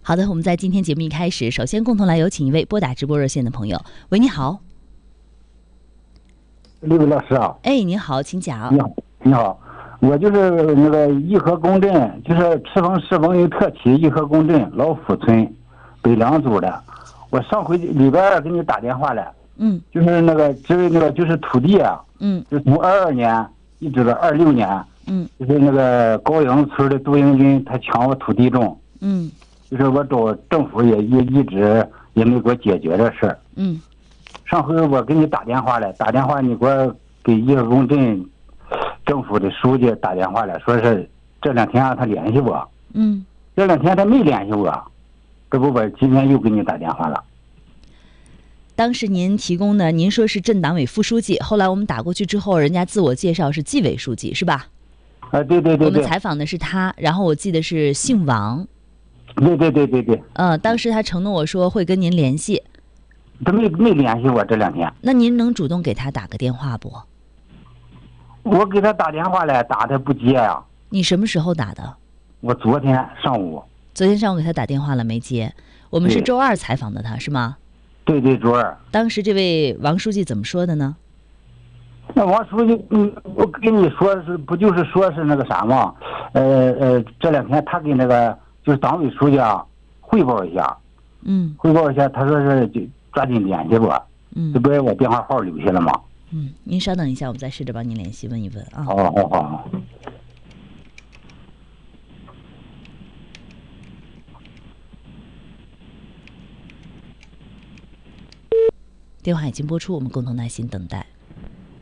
好的，我们在今天节目一开始，首先共同来有请一位拨打直播热线的朋友。喂，你好。 李伟老师啊。 哎，你好，请讲。 你好，你好，我就是那个义和公镇，就是赤峰市文游特区义和公镇老府村北梁组的。我上回礼拜二给你打电话了，就是那个这位那个就是土地啊，就从22年一直到26年，就是那个高营村的杜英军他抢我土地种，就是我找政府也一直也没给我解决这事儿，上回我给你打电话了，打电话你给我给义和公镇政府的书记打电话了，说是这2天让他联系我，这2天他没联系我，这不我今天又给你打电话了。 当时您提供的，您说是镇党委副书记，后来我们打过去之后，人家自我介绍是纪委书记，是吧？ 对。 我们采访的是他，然后我记得是姓王。 对。 当时他承诺我说会跟您联系， 他没联系我这2天。 那您能主动给他打个电话不？ 我给他打电话了，打他不接呀。 你什么时候打的？ 我昨天上午。 昨天上午给他打电话了没接？我们是周二采访的他，是吗？ 对，周二。当时这位王书记怎么说的呢？ 那王书记，我跟你说是不就是说是那个啥吗？这2天他给那个就是党委书记啊汇报一下，汇报一下，他说是就抓紧联系我，这不是我电话号留下了吗？ 您稍等一下，我们再试着帮您联系问一问啊。 好。 电话已经拨出，我们共同耐心等待。